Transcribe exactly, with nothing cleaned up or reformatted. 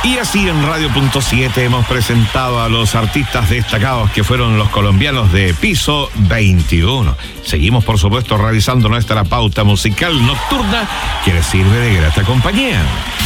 Y así en Radio Punto siete hemos presentado a los artistas destacados que fueron los colombianos de Piso veintiuno. Seguimos, por supuesto, realizando nuestra pauta musical nocturna que les sirve de grata compañía.